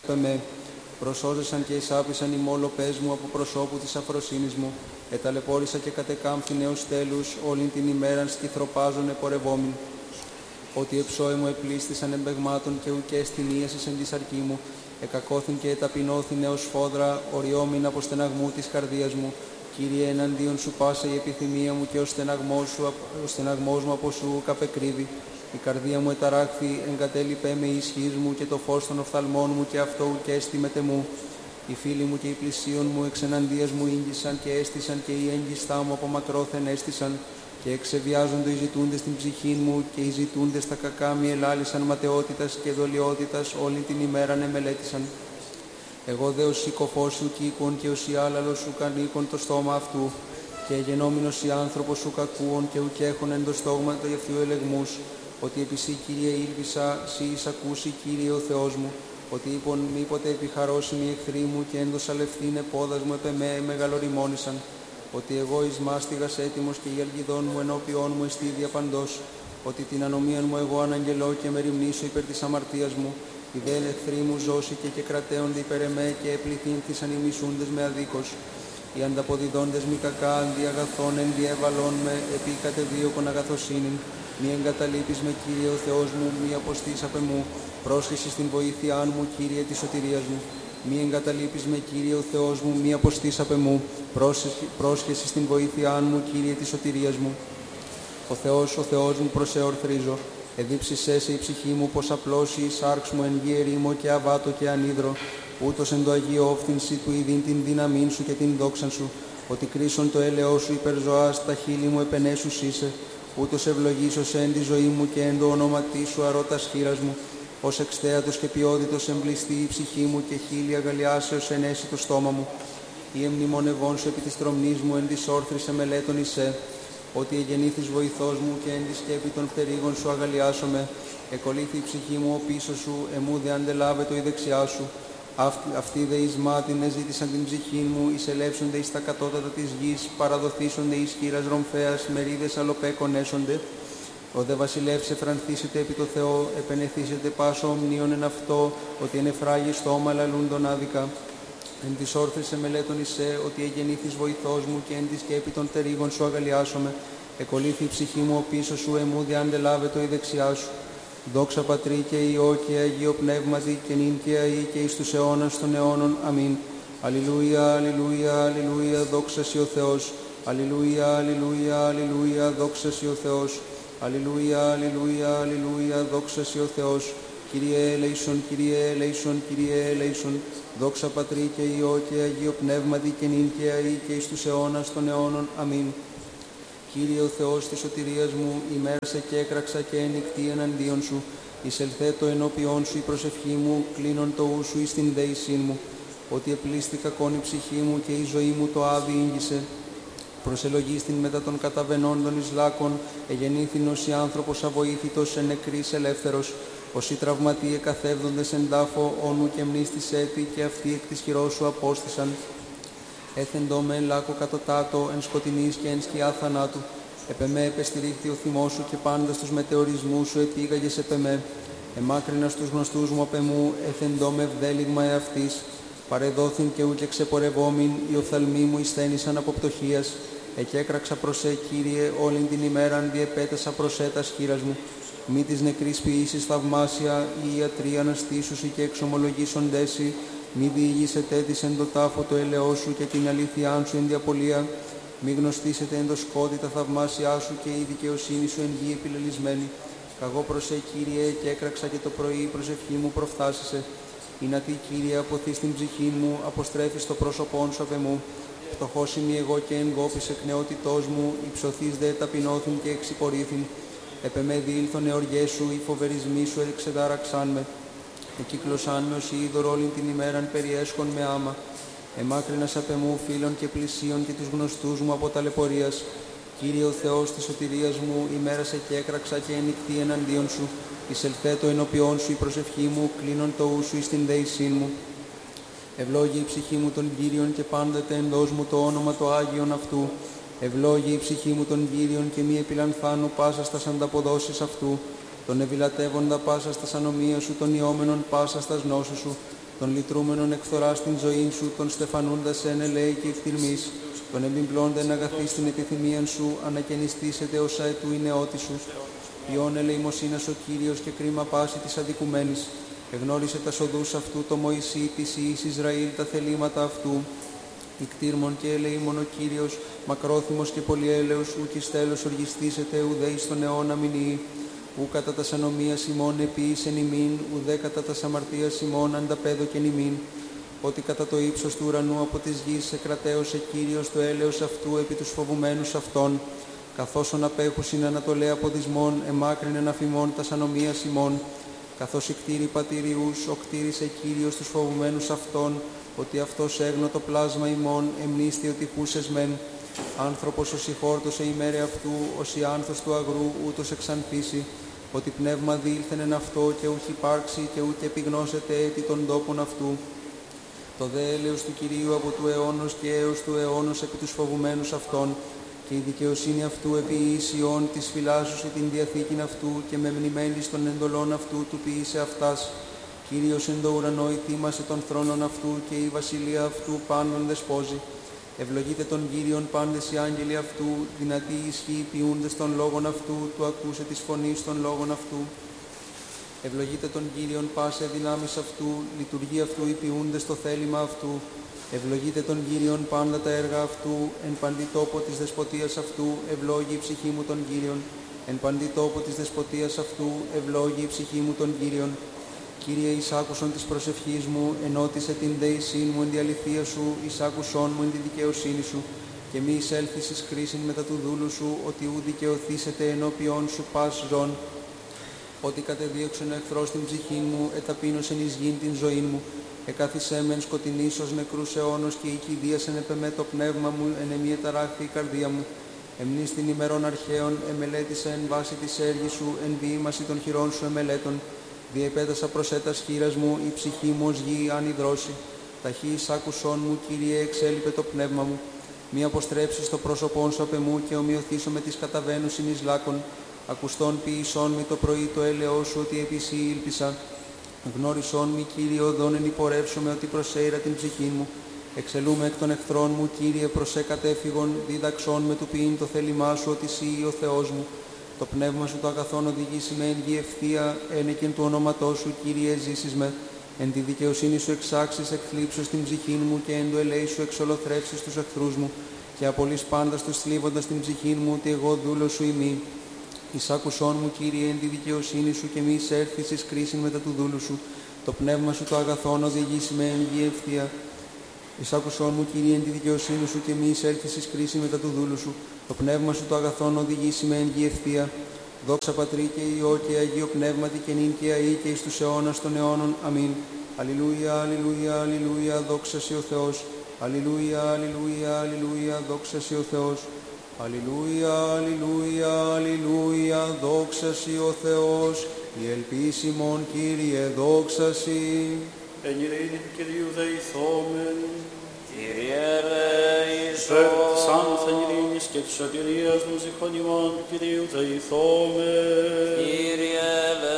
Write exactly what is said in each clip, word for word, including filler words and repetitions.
με. Προσώζεσαν και εισάπησαν οι μόλοπες μου από προσώπου της αφροσύνης μου. Εταλαιπώρησα και κατεκάμφθη έως τέλους, όλην την ημέραν σκυθροπάζων επορευόμην. Ότι εψώε μου επλήστησαν εμπεγμάτων και ουκές τιμίασες εν τη σαρκή μου. Εκακώθην και εταπεινώθην έως φόδρα, οριόμην από στεναγμού της καρδίας μου. Κύριε, εναντίον σου πάσα η επιθυμία μου και ο στεναγμός, σου, ο στεναγμός μου από σου καπεκρύβει. Η καρδία μου εταράχθη, εγκατέλειπε με η ισχύς μου και το φως των οφθαλμών μου και αυτό ουκέστη μετε μου. Οι φίλοι μου και οι πλησίον μου εξ εναντίας μου ήγγισαν και έστησαν και οι έγκιστά μου από μακρόθεν έστησαν. Και εξεβιάζονται οι ζητούντες την ψυχήν μου και οι ζητούντες τα κακά μη ελάλησαν ματαιότητας και δολιότητας όλη την ημέραν εμελέτησαν. Εγώ δε ως συκοφός σου κήκον και ως η άλαλος σου κανίκον το στόμα αυτού και γενόμενος η άνθρωπος σου κακούον και ουκέχον εν το στόγμα το ευθύου ελεγμούς. Ότι επί σύ, Κύριε, ήλπισα, σύ εις ακούσει, Κύριε ο Θεός μου. Ότι είπον μήποτε επιχαρώσιμοι οι εχθροί μου και έντος αλευθύνε πόδας μου επ' εμέ μεγαλοριμόνησαν. Ότι εγώ εις μάστιγας έτοιμος και η αλγιδόν μου ενώπιόν μου εστί διαπαντός. Ότι την ανομίαν μου εγώ αναγγελώ και με ρημνήσω υπέρ της αμαρτίας μου. Οι δε εχθροί μου ζώσηκε και κρατέονται υπέρ εμέ και επληθύνθησαν οι μισούντες με αδίκως. Οι ανταποδιδόντες μη κακά αντί αγαθών εν διέβαλόν με επί κατεδίωκον αγαθοσύνην. Μη εγκαταλείπεις με, Κύριε ο Θεός μου, μη αποστείς απ' εμού. Πρόσχεση στην βοήθειάν μου, Κύριε της σωτηρίας μου. Μη εγκαταλείπεις με, Κύριε ο Θεός μου, μη αποστείς απ' εμού. Πρόσχεση στην βοήθειάν μου, Κύριε της σωτηρίας μου. Ο Θεός, ο Θεός μου, προς εορθρίζω. Εδίψησέ σε η ψυχή μου, πως απλώσει η σάρξ μου εν γη ερήμο και αβάτο και ανίδρο. Ούτως εν το Αγίο όφθηνση του ειδήν την δύναμήν σου και την δόξαν σου. Ότι κρίσον το έλεος σου υπερζωάς, τα χείλη μου επενέσους είσαι. Ούτως ευλογήσωσε εν τη ζωή μου και εν το όνοματί σου αρώτας χείρας μου. Ως εξθέατος και ποιότητος εμπληστεί η ψυχή μου και χείλη αγαλιάσεως ενέσει το στόμα μου. Ή εμνημονευών σου επί της τρομνής μου εν της όρθρης εμελέτων εισέ. Ότι εγεννήθης βοηθός μου και εν τη σκέπη των πτερίγων σου αγαλιάσομαι. Εκολήθη η ψυχή μου ο πίσω σου, εμού δε αντελάβετο η δεξιά σου. Αυτοί, αυτοί δε εις μάτιν εζήτησαν την ψυχή μου, εισελεύσονται εις τα κατώτατα της γης, παραδοθήσονται εις χείρας ρομφέας, μερίδες αλοπέκων έσονται. Ο δε βασιλεύς εφρανθήσετε επί το Θεό, επενεθήσετε πάσο ομνίων εν αυτό, ότι εν εφράγει στόμα λαλούν τον άδικα. Εν της όρθρης εμελέτων εισέ, ότι εγεννήθης βοηθός μου και εν τη σκέπη των τερίγων σου αγαλιάσομαι. Εκολήθη η ψυχή μου ο πίσω σου, εμού δε αντελάβετο η δεξιά σου. Δόξα Πατρί και Υιό και Αγίο Πνεύματι και νυν και αεί και εις τους αιώνας των αιώνων. Αμήν. Αλληλούια, αλληλούια, αλληλούια, δόξα σοι ο Θεός. Αλληλούια, αλληλούια, αλληλούια, δόξα σοι ο Θεός. Αλληλούια, αλληλούια, αλληλούια, δόξα σοι ο Θεός. Kyrie eleison, Kyrie eleison, Kyrie eleison. Δόξα Πατρί και Υιό και Αγίο Πνεύματι και νυν και αεί και εις τους αιώνας των αιώνων. Αμήν. Κύριε ο Θεός της σωτηρίας μου, ημέρασε και έκραξα και ενικτή εναντίον σου. Εισελθέτω ενώπιόν σου η προσευχή μου, κλείνον το ου σου εις την δέησήν μου. Ότι επλήστη κακόν η ψυχή μου και η ζωή μου το άδει ήγγισε. Προσελογίστην μετά των καταβενόντων εις λάκων, εγεννήθην ως η άνθρωπος αβοήθητος εν νεκρής ελεύθερος. Όσοι τραυματίε εκαθεύδοντες εν τάφο, όνου και μνήστης έτη και αυτοί εκ της χειρός σου απόστησαν. Έθεντο με λάκο κατωτάτο, εν σκοτεινής και εν σκιά θανάτου. Επ' εμέ επεστηρίχθη ο θυμός σου και πάντα στους μετεωρισμούς σου επήγαγες επ' εμέ. Εμάκρινα στους γνωστούς μου απ' εμού, έθεντο με ευδέλιγμα εαυτής. Παρεδόθην και ούκε ξεπορευόμην, οι οφθαλμοί μου εισθένησαν από πτωχίας. Εκέκραξα προς σε, Κύριε, όλην την ημέραν διεπέτασα προς σε τας χείρας μου. Μη της νεκρής ποιήσεις θαυμάσια, οι ιατροί αναστήσουσι και εξομολογήσοντέσι. Μη διηγήσετε της εν το τάφο το έλεος σου και την αλήθειάν σου εν διαπολία. Μη γνωστήσετε εν το σκότη τα θαυμάσια σου και η δικαιοσύνη σου εν γη επιλελισμένη. Καγώ προς σε, Κύριε, και έκραξα και το πρωί η προσευχή μου προφθάσισε. Είναι τι, Κύριε, αποθείς την ψυχή μου, αποστρέφεις το πρόσωπόν σου απ' εμού. Φτωχός είμαι εγώ και εγκόπης εκ νεότητός μου, υψωθείς δε ταπεινώθην και εξυπορήθην. Επ' εμέ διήλθον εωργές σου, οι φοβερισμοί σου εξεδάραξάν με. Εκύκλωσάν με ως είδωρ όλην την ημέραν περιέσχον με άμα. Εμάκρυνας απ' εμού φίλων και πλησίων και τους γνωστούς μου από ταλαιπωρίας. Κύριε ο Θεός της σωτηρίας μου, ημέρασε και έκραξα και ενικτή εναντίον σου. Εισελθέτω ενώπιόν σου η προσευχή μου, κλείνον το ου σου εις την δέησήν μου. Ευλόγη η ψυχή μου των Κύριων και πάντοτε εντός μου το όνομα το Άγιον αυτού. Ευλόγη η ψυχή μου των Κύριων και μη επιλανθάνω πάσα στας ανταποδόσεις αυτού. Τον ευηλατεύοντα πάσα στας ανομίας σου, τον ιόμενον πάσα στας γνώσης σου. των λυτρούμενων εκθοράς την ζωή σου, των στεφανούντας εν ελέη και εκτιρμής, των εμπιμπλώντεν αγαθής την επιθυμίαν σου, ανακαινιστήσετε όσα ετού η νεότη σου. Ιών ελεημοσύνας ο Κύριος και κρίμα πάση της αδικουμένης. Εγνώρισε τα σοδούς αυτού το Μωυσή της Ιης Ισραήλ τα θελήματα αυτού. Ικτήρμον και ελεήμον ο Κύριος, μακρόθυμος και πολυέλεος, ουκ εις τέλος οργιστήσετε, ουδέ εις τον αιώνα μηνύει. Ου κατά τας ανομίας ημών επίησεν ημίν, ουδέ κατά τας αμαρτίας ημών ανταπέδοκεν ημίν. Ότι κατά το ύψος του ουρανού από της γης εκρατέωσε Κύριος το έλεος αυτού επί τους φοβουμένους αυτών. Καθώς ον απέχουσιν ανατολέ από δυσμών, εμάκρυνεν αφημών τας ανομίας ημών. Καθώς εκτήρη πατηριούς, ο κτήρισε Κύριος τους φοβουμένους αυτών, ότι αυτός έγνω το πλάσμα ημών, εμνίστη ότι πούσες μεν. Άνθρωπος ως ηχόρτωσε ημέρε αυτού, ως η άνθος του αγρού, ούτως εξανθήσει, ότι πνεύμα διήλθεν εν αυτό και ούχ υπάρξει και ούκ επιγνώσεται έτη των τόπων αυτού. Το δε έλεος του Κυρίου από του αιώνος και έως του αιώνος επί τους φοβουμένους αυτών, και η δικαιοσύνη αυτού επί Ισιών της φυλάσσουσε την διαθήκην αυτού και με μνημένης των εντολών αυτού του ποιήσε αυτάς. Κύριος εν το ουρανό ετοίμασε των θρόνων αυτού και η βασιλεία αυτού πάντων δεσπόζει. Ευλογείτε τον Κύριον πάντες οι άγγελοι αυτού, δυνατοί ισχύοι ποιούντες των λόγων αυτού, του ακούσε της φωνής των λόγων αυτού. Ευλογείτε τον Κύριον πάσε δυνάμεις αυτού, λειτουργεί αυτού οι ποιούντες το θέλημα αυτού. Ευλογείτε τον Κύριον πάντα τα έργα αυτού, εν παντή τόπο της δεσποτείας αυτού, ευλόγη η ψυχή μου τον Κύριον. Εν παντή τόπο της δεσποτείας αυτού, ευλόγη η ψυχή μου τον Κύριον. Κύριε, εις άκουσον της προσευχής μου, ενώτισε την δεησήν μου εν τη αληθεία σου, εις άκουσον μου εν τη δικαιοσύνη σου, και μη εισέλθεις εις κρίσιν μετά του δούλου σου, ότι ου δικαιωθήσετε ενώπιον σου πας ζών. Ότι κατεδίωξεν ο εχθρός την ψυχήν μου, εταπείνωσεν εις γήν την ζωήν μου, εκάθισέ μεν σκοτεινής ως νεκρούς αιώνος και η κηδίασεν επ' εμέ το πνεύμα μου, εν εμή εταράχθη η καρδία μου. Εμνείς την ημερών αρχαίων, εμελέτησε εν βάση της έργης σου, εν διήμαση των χειρών σου εμελέτων. Διεπέτασα προσέτας χείρας μου, η ψυχή μου ως γη αν υδρώσει. Ταχύ εις άκουσόν μου, Κύριε, εξέλιπε το πνεύμα μου. Μη αποστρέψεις το πρόσωπόν σου απ' εμού και ομοιωθήσω με τις καταβαίνουσιν εις λάκων. Ακουστόν ποιησόν μη το πρωί το έλεος σου, ότι επί σοι ήλπισα. Γνώρισόν μη, Κύριε, οδόν εν υπορεύσομαι, ότι προσέειρα την ψυχήν μου. Εξελούμε εκ των εχθρών μου, Κύριε, προσέ κατέφυγον, δίδαξόν με του ποιήν το θέλημά σου, ότι σοι ο Θεός μου. Το πνεύμα σου το αγαθόν οδηγήσει με εν γη ευθεία, ένεκεν του ονόματός σου, Κύριε, ζήσεις με. Εν τη δικαιοσύνη σου εξάξεις εκθλίψως την ψυχήν μου και εν το ελέη σου εξολοθρεύσεις τους εχθρούς μου. Και απολύς πάντας τους θλίβοντας την ψυχήν μου, ότι εγώ δούλος σου ημί. Εις άκουσόν μου, Κύριε, εν τη δικαιοσύνη σου και μη εισέρθεις εις κρίσιν μετά του δούλου σου. Το πνεύμα σου το αγαθόν οδηγήσει με εν γη ευθεία. Εις άκουσόν μου, Κύριε, εν τη δικαιοσύνη σου και μη εισέλθεις εις κρίση μετά του δούλου σου. Το πνεύμα σου το αγαθόν οδηγήσει με εν γη ευθεία. Δόξα Πατρί και Υιό και Αγίο Πνεύματι και νυν και αεί και εις τους αιώνας των αιώνων. Αμήν. Αλληλούια, αλληλούια, αλληλούια, δόξα σοι ο Θεός. Αλληλούια, αλληλούια, αλληλούια, δόξα σοι ο Θεός. Αλληλούια, αλληλούια, αλληλούια, δόξα σοι ο Θεός. Η ελπίς ημών, Κύριε, δόξα σοι. Εν ειρήνη του Κυρίου δεηθόμεν. Κύριε ελέησον. Υπέρ της άνθεν ειρήνης και της σωτηρίας των ψυχών ημών του Κυρίου δεηθόμεν. Κύριε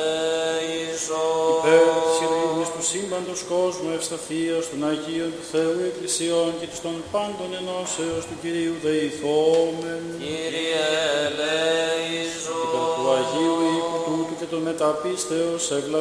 ελέησον. Υπέρ της ειρήνης του σύμπαντος κόσμου ευσταθίας των Αγίων του Θεού Εκκλησιών και της των πάντων ενώσεως του Κυρίου δεηθόμεν. Κύριε ελέησον. Υπέρ του Αγίου οίκου τούτου και των μεταπίστεως ευλα